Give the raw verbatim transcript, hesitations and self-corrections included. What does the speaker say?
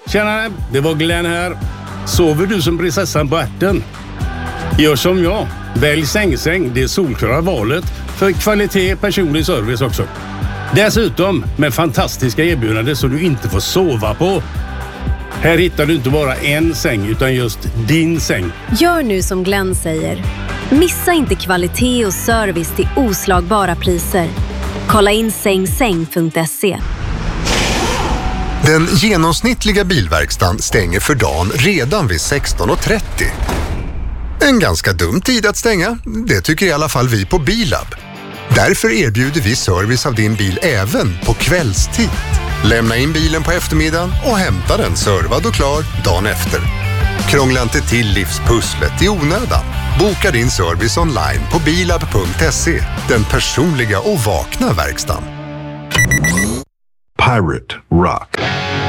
Tjena, det var Glenn här. Sover du som prinsessan på ärten? Gör som jag. Välj sängsäng, det är solklara valet för kvalitet, personlig service också. Dessutom med fantastiska erbjudanden så du inte får sova på. Här hittar du inte bara en säng utan just din säng. Gör nu som Glenn säger. Missa inte kvalitet och service till oslagbara priser. Kolla in sängsäng punkt se. Den genomsnittliga bilverkstan stänger för dagen redan vid sexton och trettio. En ganska dum tid att stänga, det tycker i alla fall vi på Bilab. Därför erbjuder vi service av din bil även på kvällstid. Lämna in bilen på eftermiddagen och hämta den servad och klar dagen efter. Krångla inte till livspusslet i onödan. Boka din service online på bilab punkt se. Den personliga och vakna verkstan. Pirate Rock.